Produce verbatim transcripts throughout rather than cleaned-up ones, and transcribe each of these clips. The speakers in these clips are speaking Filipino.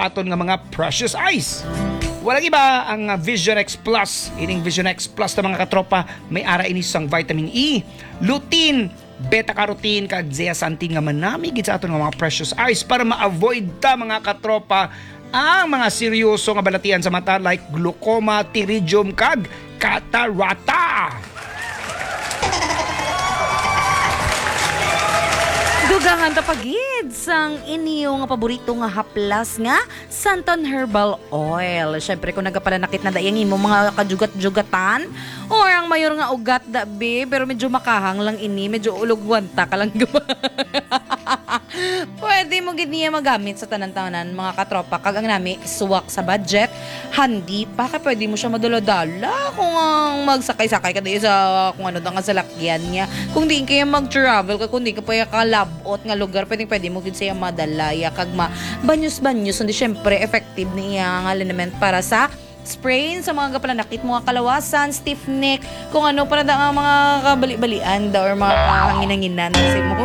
aton nga mga precious eyes. Walang iba ang uh, Vision X Plus. Ining Vision X Plus na mga katropa, may ara ini sang vitamin E, lutein, beta-carotene, kag zeaxanthin nga manami gid sa aton nga mga precious eyes para ma-avoid ta mga katropa ang mga seryoso nga balatian sa mata like glaucoma, pterygium, kag catarata. Dugangan ta pagid sang inyo nga paborito nga haplas nga Santon Herbal Oil. Syempre kung nagapananakit na dayang imo mga kajugat-jugatan or ang mayor nga ugat da be pero medyo makahang lang ini, medyo ulugwanta ka lang gaba. Pwede mo gid niya magamit sa tanan-tanan mga katropa kag ang nami suwak sa budget, handi pa ka pwede mo siya madala-dala kung ang magsakay-sakay ka diyo sa kung ano da nga salakyan niya. Kung di kaya mag-travel ka kundi ka pa ka labot nga lugar, pwede pwede mo gid siya madalaya kag ma banyos-banyos hindi syempre effective niya nga liniment para sa sprain sa mga kapananakit, mga kalawasan, stiff neck, kung ano para da nga mga kabali-balian da or mga kahanginanginan kasi mo.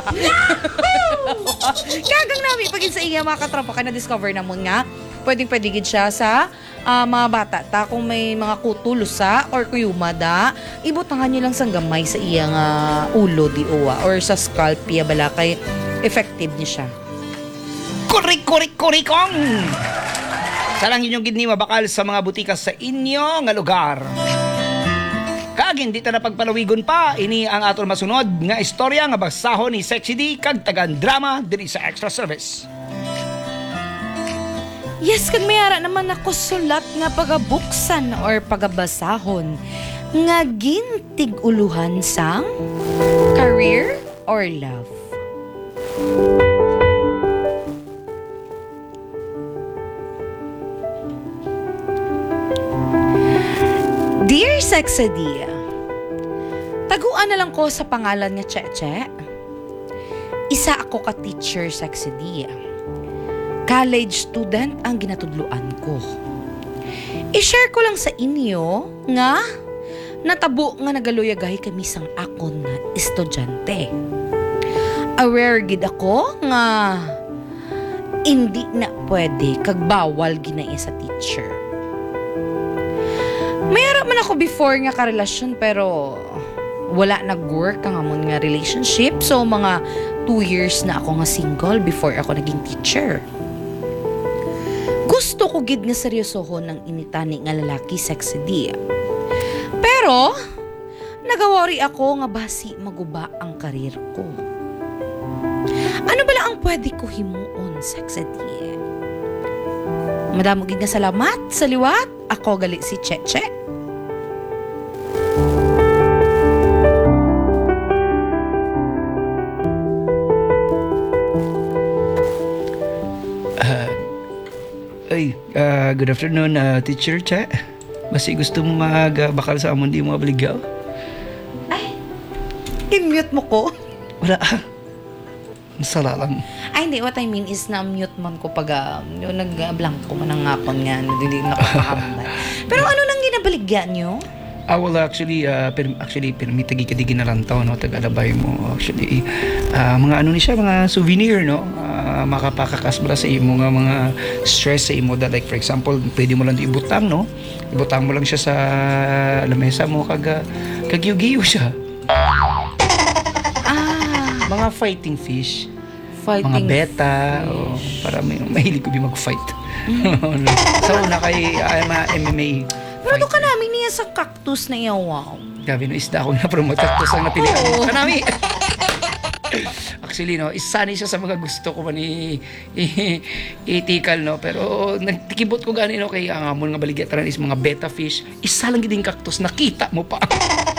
Kagang nami pagin sa iya mga katropa ka na-discover na mo nga pwedeng pwede gid siya sa uh, mga bata ta kung may mga kutulusa or kuyuma da ibutangan nyo lang sang gamay sa iyang uh, ulo di uwa or sa scalp ya bala kay effective ni siya. Kurik kurik kurikong. Salang inyong gid ni mabakal sa mga butika sa inyo nga lugar. Kag hindi ta napagpalawigon pa ini ang aton masunod nga istorya nga basahon ni Sexy D kag tagan drama diri sa Extra Service. Yes, kag mayara naman ako sulat nga pagabuksan or pagabasahon nga gintig-uluhan sang career or love. Dear Sexy D, taguan na lang ko sa pangalan nga Cheche. Isa ako ka teacher Sexy D. College student ang ginatudluan ko. I-share ko lang sa inyo nga natabo nga nagaluyagay kami sang akon na estudyante. Aware gid ako nga hindi na pwede kag bawal ginaya sa teacher. Mayroon man ako before nga karelasyon pero wala nag-work ang amon nga relationship. So mga two years na ako nga single before ako naging teacher. Gusto ko gid nga seryosohon ng initani nga lalaki Sexy D. Pero nagawari ako nga basi maguba ang karir ko. Ano bala ang pwede ko himuon Sexy D? Madamo gid nga salamat sa liwat. Ako gali si Cheche. Ay, uh, good afternoon, uh, Teacher Che. Basi gusto mo magbakal sa amon di mo abligaw? Ay, i-mute mo ko? Wala. Masala lang. Ay, hindi. What I mean is na-mute man ko pag uh, yung nag-blanco man ang ngapon nga. Hindi nakapahambal. Pero ano nang ginabaligyan nyo? Ah, well, actually, uh, per, actually, permi tagi-kadigi na lang to, no? Tagalabay mo. Actually, uh, mga ano ni siya, mga souvenir, no? Uh, makapakakas ba sa imo nga mga stress sa imo da, like for example pwede mo lang ibutang no ibutang mo lang siya sa lamesa mo kag kagyo-giyo siya ah mga fighting fish fighting mga beta o para may mahilig ko bi mag-fight so una kay uh, mga M M A pero doon ka namin niya sa cactus na iya wow gabi no isda ako na promote cactus ang napilihan oh. Kanami actually no isa ni siya sa mga gusto ko man i, i, itikal no pero nagtikibot ko gani no kay ang amon nga baligyaran is mga beta fish isa lang giding cactus nakita mo pa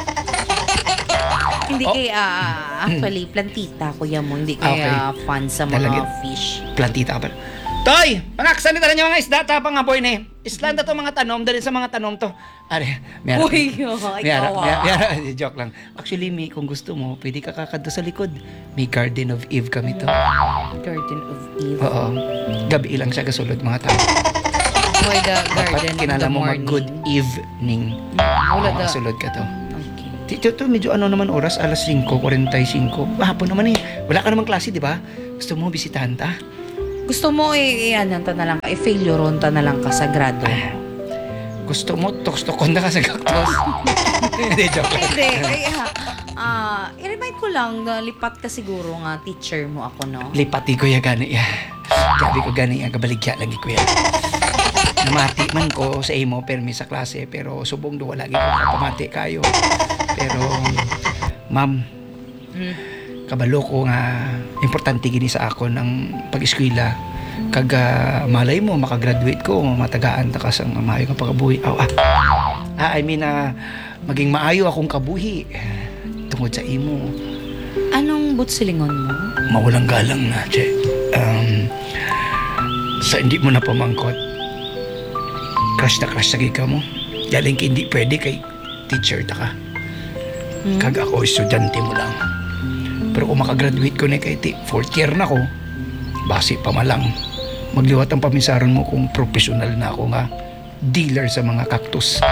hindi oh. kay uh, actually plantita kuya mo hindi kay okay. uh, fan sa mga Talaga, fish plantita ka pa Toy, pangaksan nito niya mga isda tapang nga boy na eh. Islanda to mga tanom, dali sa mga tanom to. Are, mayara. Uy, ikaw mayara, ah. mayara, joke lang. Actually, may, kung gusto mo, pwede ka kakado sa likod. May Garden of Eve kami to. Garden of Eve? Oo. Gabi lang siya kasulod mga tao. Why the garden Dapat kinala in the mo morning? mag-good evening. Wala da. Kasulod ka to. Okay. Ito to, medyo ano naman oras, alas five forty-five. Hapon naman eh. Wala ka namang klase, di ba? Gusto mo bisitahan ta? Gusto mo eh, ano, ta na lang ka, i-failure ron ta na lang ka sa grado. Gusto mo, tukstokon na ka sa kaktos. Hindi, joke lang. Hindi, kaya, ah, i-remind ko lang, na lipat ka siguro nga, teacher mo ako, no? Lipati ko ya gani ya. Gabi ko gani ya, kabaligya lagi ko ya. Namati man ko sa imo, permi sa klase, pero subong do wala gid ko kapamati kayo. Pero, ma'am, Hmm. kabalo ko nga importante gini sa ako ng pag-eskwela kag ah, malay mo makagraduate ko matagaan ta ka sang maayo nga pagkabuhi aw ah, ah I mean ah, maging maayo akong kabuhi tungod sa imo Anong butsilingon mo? mawalang galang na che um, sa hindi mo na pamangkot crush na crush sa ka mo yaling ka hindi pwede kay teacher ta ka Hmm? kag ako estudyante mo lang. Pero kung makagraduate ko na kay ti, fourth year na ko, base pa malang, magliwat ang pamisaron mo kung professional na ako nga dealer sa mga cactus.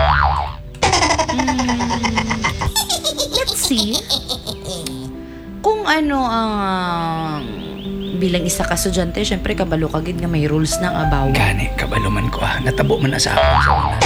Let's see. Kung ano ang bilang isa ka estudyante, syempre kabalo ka gid nga may rules ng abaw. Gani, kabaluman ko ah, natabo man na sa akin sa una.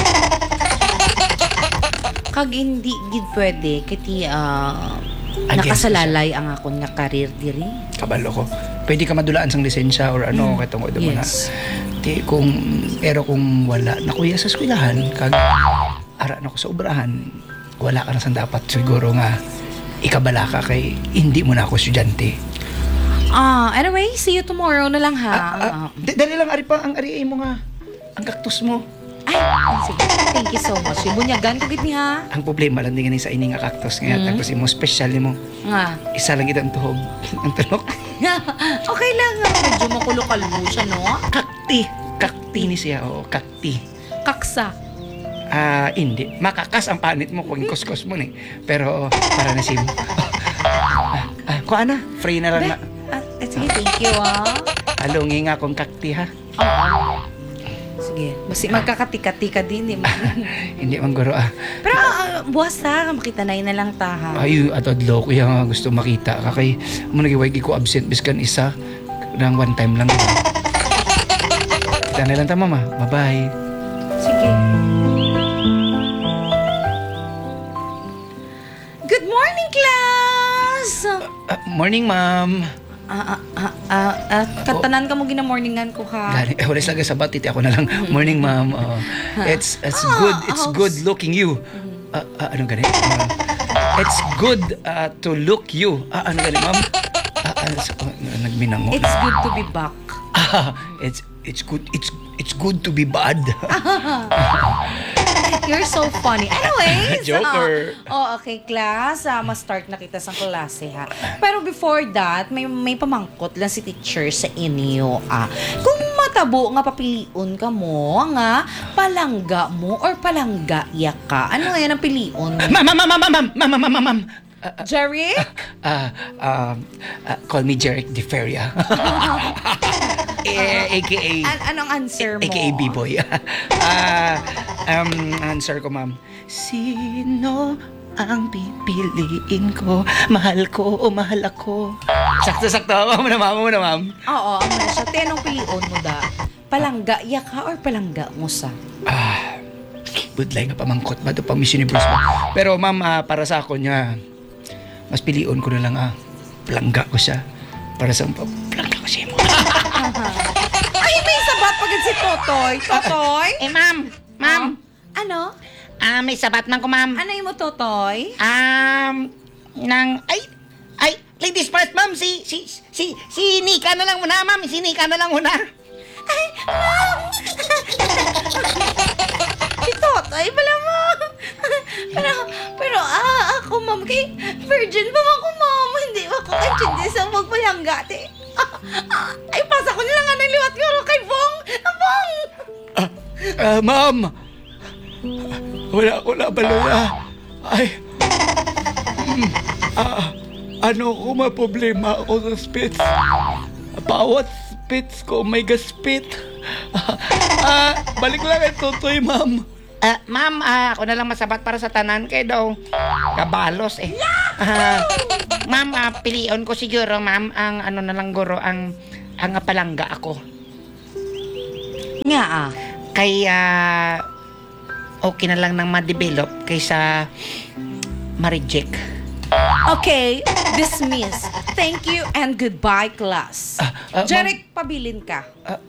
Kag hindi gid pwede kiti ah, Against nakasalalay ang akon nga career diri. Kabalo ko. Pwede ka madulaan sang lisensya or ano, mm. katong mo na. Yes. Ti, kung, pero kung wala, nakuya sa eskwelahan, kag ara na ko sa obrahan, wala ka na sang dapat siguro nga ikabala ka kay hindi mo na ako estudyante. Ah, anyway, see you tomorrow na lang ha. Ah, ah, d- dali lang, ari pa, ang ari mo nga, ang cactus mo. Ay, sige. Thank you so much. Bunyagan ko gid ni ha. Ang problema lang din ganun sa ini nga cactus nga, Mm. tapos imo special mo, Nga. isa lang itang tuhog, ang tulok. Okay lang. Medyo makulokal mo siya, no? Kakti, kakti ni siya, oo, kakti. Kaksa. Ah, hindi, makakas ang panit mo kung kuskus mo ni, pero para na sim. ah, ah, kung ano, free na lang na. Ah, eh, sige, thank you ah. Alungi nga akong kakti ha. Oo. Sige. Basi magkakatika-tika din eh. Hindi man guro ah. Pero ah, buwas ha. Makita na yun na lang ta ha. Ay, at adlaw ko yung gusto makita ka kay mo nagiwagi ko absent biskan isa nang one time lang. Kita na lang ta mama. Bye-bye. Sige. Good morning, class! Ah, morning, ma'am. Ah, ah, ah, ah, ah, katanan ka mo gina-morningan ko ha. Gani, eh, wala sa sa batit ako na lang. Morning, ma'am. Uh, it's it's Ah, good. It's how's- good looking you. Ah, ah, ano gani? Ah, it's good uh, to look you. Ah, ano gani, ma'am? Ah, ano, sa- oh, nagminango. It's good to be back. Ah, it's it's good. It's it's good to be bad. You're so funny. Anyways. Joker. ah, oh, okay, class. Ah, ma-start na kita sa klase, ha. Pero before that, may may pamangkot lang si teacher sa inyo, ah. Kung matabo nga papiliun ka mo, nga palangga mo or palangga ya ka. Ano yan ang piliun? Ma'am, ma'am, ma'am, ma'am, ma'am, ma'am, ma'am, ma'am, ma'am. Jerry? Ah, um, ah, call me Jeric De Feria. eh, A K A An- anong answer mo? A K A B-boy. Ah, um, answer ko, ma'am. Sino ang pipiliin ko? Mahal ko o mahal ako? Sakto-sakto. Ma'am na, ma'am. Ma'am na, ma'am. Oo, ang na siya. Te, anong piliun mo da? Palangga ya ka or palangga mo sa? Ah, budlay nga pamangkot ba? Ito pang Miss Universe ba? Pero, ma'am, ah, para sa ako niya, mas piliun ko na lang, ah, plangga ko siya. Para sa plangga ko siya mo. Ay, may sabat pagod si Totoy. Totoy? Eh, ma'am. Ma'am. Ano? Ah, may sabat man ko, ma'am. Ano yung mo, Totoy? Um, nang, ay, ay, ladies first, ma'am. Si, si, si, si Nika na lang muna, ma'am. Si Nika na lang muna. Ay, ma'am! Si Totoy, pala mo. pero, pero, ah, ako, ma'am, kay virgin pa ako, ma'am. Hindi ako kachindi sa magpalangga, te. Ah, ah, ay, pasa ko nila nga ng liwat ko kay Bong. Ah, Bong! Ah, ma'am! Wala ako nabalola. Ay. Mm, ah, ano ko problema ako sa spits? Bawat spits ko may gaspit. Ah, ah, balik lang ang tutoy, ma'am. Ah, ma'am, ah, ako na lang masabat para sa tanan kay daw kabalos eh. Ah, ma'am, ah, pilion ko siguro, ma'am, ang ano na lang guro, ang ang palangga ako. Nga ah. Kaya okay na lang nang ma-develop kaysa ma-reject. Okay, dismiss. Thank you and goodbye, class. Ah, ah, Jeric, pabilin ka.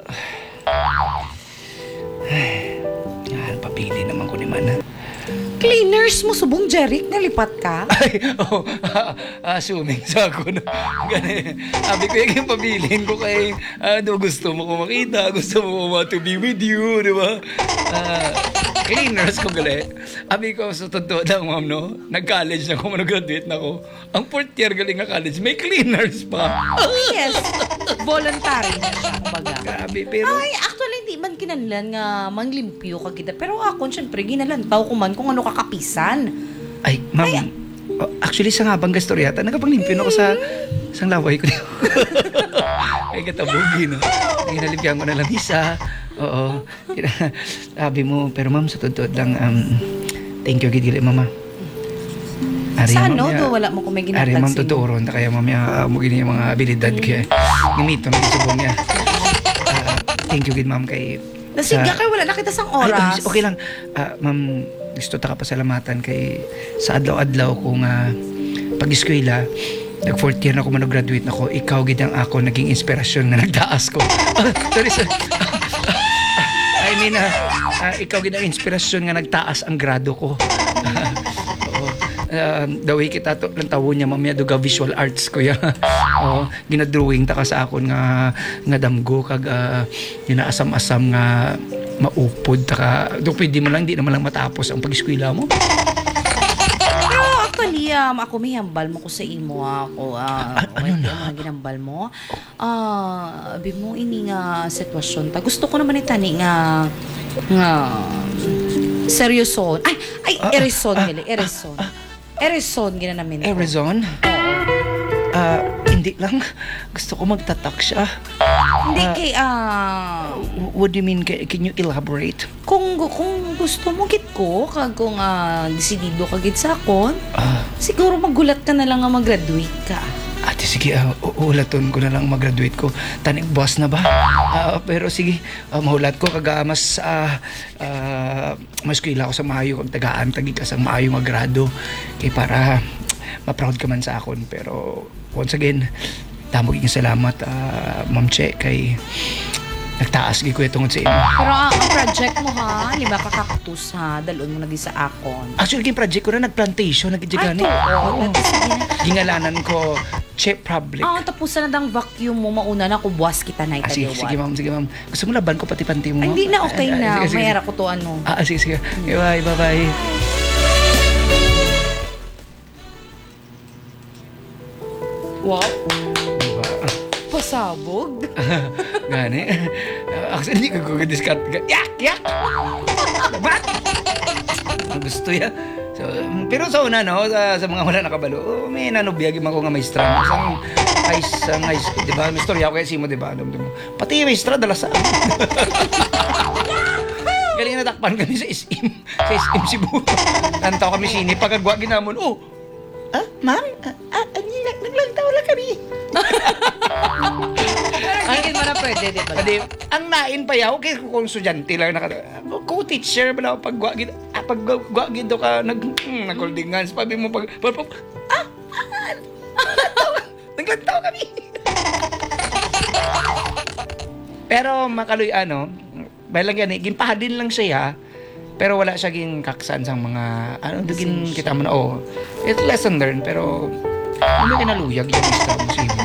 Yan, papili naman ko ni Mana. Cleaners mo subong, Jeric, nalipat ka. Ay, oh, ah, assuming sa ako na ganun. Sabi ko yung pabilin ko kay ano, gusto mo ko makita, gusto mo ko to be with you, di ba? Ah, cleaners ko gali. Sabi ko, sa totoo lang, ma'am, no? Nag-college na ako, mag-graduate na ako. Ang fourth year galing nga college, may cleaners pa. Yes, voluntary na siya, kumbaga. Grabe, pero... Ay, actually, hindi man kinanlan nga manglimpyo ka kita. Pero ako, syempre, ginalantaw ko man kung ano kakapisan. Ay, ma'am. Oh, actually, sa nga bang gastoryata, nagkapanglimpyo na ako sa isang laway ko. Ay, katabugi, no? Hinalipyan ko na lang isa. Oo. Sabi mo, pero ma'am, sa totoo lang, um, thank you, gid gali, mama. Ari, Sa ma'am, ano, ya- do, wala mo kung may Ari, ginatag ma'am, sa totoo ron. Kaya, ma'am, ya, mo gini yung mga abilidad kaya. Gimito na isubong niya. Ah, thank you, gid, ma'am, kay... Nasiga sa- kayo, wala na kita sang Ay, oras. okay lang. Ah, ma'am, gusto ta ka pasalamatan kay sa adlaw-adlaw ko nga pag-eskwela, nag fourth year na ako mag-graduate na ko, ikaw gid ang ako naging inspirasyon nga nagtaas ko. Ah, sorry, sorry. I mean, ah, ah, ikaw gid ang inspirasyon nga nagtaas ang grado ko. Oo. Uh, the way kita to lang tawo niya mamaya duga visual arts ko ya. Oh, ginadrawing ta ka sa akon nga nga damgo kag uh, ginaasam-asam nga maupod ta ka. Do pwede mo lang di naman lang matapos ang pag-eskwela mo. Pero actually, um, ako may hambal mo ko sa imo ako. Ah, Ah, ano okay, na? mga ginambal mo. Ah, abi mo ini nga sitwasyon ta. Gusto ko naman itani nga nga seryoson. Ay, ay, Ah, erison ah, gali, erison. Erison gina namin. ko. Arizon? Ah, hindi lang. Gusto ko magtatak siya. Hindi Ah, kay ah W- What do you mean? Ca- Can you elaborate? kung kung gusto mo git ko kag kung ah, desidido ka git sa akon, Ah, siguro magulat ka na lang nga mag-graduate ka. ate, sige, uh, ulaton ko na lang mag-graduate ko. Tanig boss na ba? Ah, pero sige, uh, mahulat ko kaga mas uh, uh, mas kuila ko sa maayo kag tagaan tagi ka sa maayo magrado kay para ma-proud ka man sa akon. Pero once again, damo gyud salamat, uh, Ma'am Che, kay nagtaas gyud ko tungod sa imo. Pero ah, ang project mo ha, lima ka cactus ha, dalon mo lagi sa akon. Actually, yung project ko na nagplantation, nagigigani. Ay, to, oo. Sige na. Gingalanan ko Che Public. Ah, tapusan na dang vacuum mo, mauna na ko buwas kita na Ah, sige, italiwan. sige, ma'am, sige, ma'am. Gusto mo laban ko pati panty mo? Ay, hindi na, okay Ah, ah, na. sige, sige, Mayara ko to ano. Ah, sige, sige. Bye, bye, bye. What? Diba? Pasabog? Gani. Uh, actually, hindi ko kukadiscard. Yak! Yak! Ba't? Ang gusto ya. So, um, pero sa una, no, sa, sa mga wala nakabalo, oh, may nanubiyag yung mga maestra. Isang high, isang high school, di ba? May storya ko kaya simo, di ba? Alam mo. Pati yung maestra, dala sa galing na takpan kami sa S M. Sa S M Cebu. Nantaw kami sini. Pagkagwa ginamon, oh, ah, ma'am, ah, ah, nag- naglantaw lang kami. Pero hindi mo na pwede, di ba? Pwede, ang nain pa yaw, kaya kung estudyante lang naka, co-teacher, bala, pag gwagid, ah, pag gwagid do ka, nag, hmm, nag-holding hands, pabi mo pag, pag, pag ah, ah, naglantaw, naglantaw kami. Pero makaloy ano, dahil lang yan, eh, ginpahadin lang siya, pero wala siya gin kaksan sa mga, ano, dugin kita mo na, oh, it's lesson learned, pero, ano kinaluyag yung istra mo siya.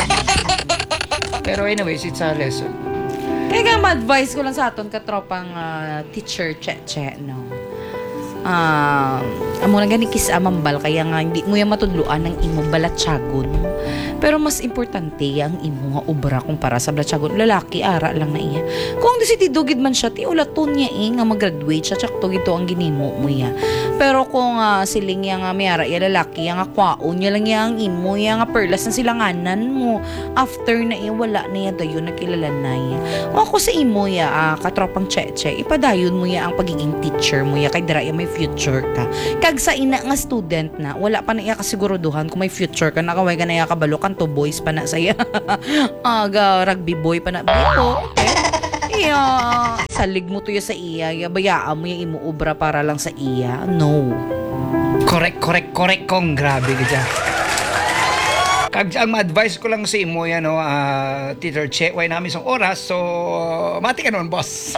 Pero anyways, it's a lesson. Kaya nga ma-advise ko lang sa aton katropang ah, teacher Cheche, no? Ah, amo na gani kis amambal kaya nga hindi mo yan matudluan ng imo balatsagon. Pero mas importante ang imo nga obra kumpara sa balatsagon lalaki ara lang na iya. Kung desidido gid man siya ti ulaton niya eh, nga mag-graduate siya tsakto gito ang ginimo mo ya. Pero kung uh, siling ya nga mayara ya lalaki ya nga kwaon niya lang ya ang imo ya nga perlas na silanganan mo after na iya wala na ya dayon nakilala na ya. O ako sa imo ya ah, katropang Cheche ipadayon mo ya ang pagiging teacher mo ya kay dira ya may future ka. Kag sa ina nga student na, wala pa na iya kasiguruduhan kung may future ka, nakaway ka na iya kabalo, kanto boys pa na saya. Aga, rugby boy pa na. Biyo, eh. Iya, mahalig mo tuyo sa iya, ya bayaan mo yung imuobra para lang sa iya. No. Correct, correct, correct kong. Grabe ka dyan. Kag ang ma-advise ko lang sa imo yan, no, ah, Teacher Che, way namin isang oras, so mati ka nun, boss.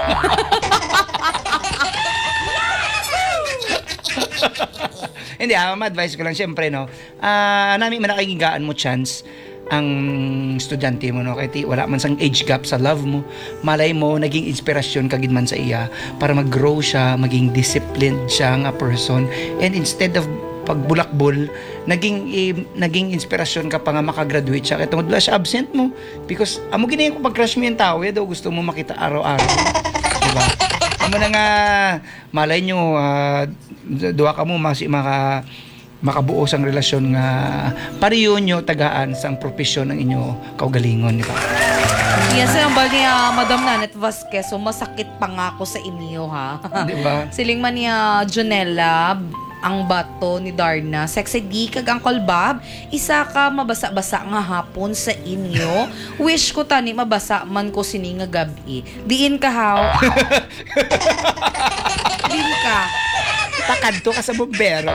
Hindi, ah, ma-advise ko lang, siyempre, no, ah, namin manakagigaan mo chance ang estudyante mo, no, kahit di- wala man sang age gap sa love mo, malay mo, naging inspirasyon kagid man sa iya para mag-grow siya, maging disciplined siya nga person, and instead of pagbulakbol, naging eh, naging inspirasyon ka pa nga makagraduate siya. Kaya tungod wala siya absent mo. Because, amo ginayon ko pag-crush mo yung tao, eh, daw gusto mo makita araw-araw. Diba? Amo na nga, malay nyo, uh, duwa ka mo, masi, maka, makabuo sang relasyon nga pariyo nyo tagaan sang profesyon ng inyo kaugalingon. Diba? Yes, ang bal niya, Madam Nanette Vasquez, so masakit pa nga ako sa inyo, ha? Diba? Siling man niya, Jonella, ang bato ni Darna, sexy di kag Uncle Bob, isa ka mabasa-basa nga hapon sa inyo. Wish ko tani mabasa man ko sini nga gabi. Diin ka haw. Diin ka. Pakadto ka sa bombero.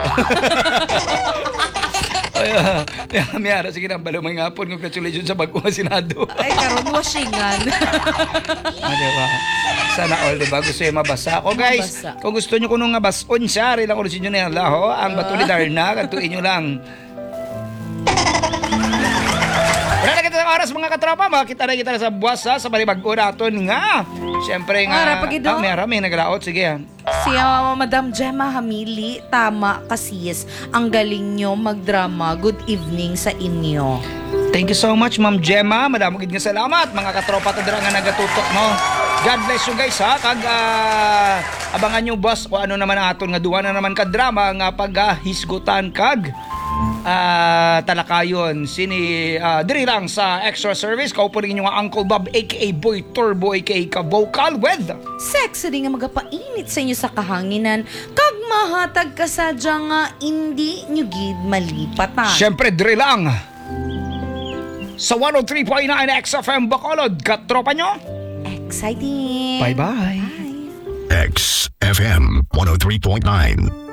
Ay, uh, miyara, sige na, balo mga hapon. Congratulations sa bagong Senado. Ay, karon washingan. Ah, diba? Sana all, diba? Gusto yung mabasa. O guys, Mabasa. kung gusto nyo kunong nga bason siya, rin ako ulisin nyo na yan, laho. Ang bato ni Darna, kantuin nyo lang. Wala na kita ng oras, mga katropa. Makita na kita na sa buwasa, sa balibag-o naton nga. Siyempre nga, Ara, pagido. ah, may arami, nagraot. Sige, ah. Si uh, Madam Gemma Hamili, tama kasis. Ang galing nyo magdrama. Good evening sa inyo. Thank you so much, Ma'am Gemma. Madamog nga salamat, mga katropa to dira nga nagatutok mo. God bless you guys, ha. Kag ah, abangan nyo, boss, o ano naman ang aton nga duwa na naman ka drama nga paghisgutan kag ah, talakayon sini ah, diri lang sa extra service. Kaupo rin inyo nga Uncle Bob aka Boy Turbo aka ka-vocal with Sexy nga magapainit sa inyo sa kahanginan. Kag mahatag ka sadya nga hindi nyo gid malipatan. Siyempre diri lang sa one oh three point nine X F M Bacolod. Katropa nyo, Exciting. bye-bye. Bye. X F M one oh three point nine.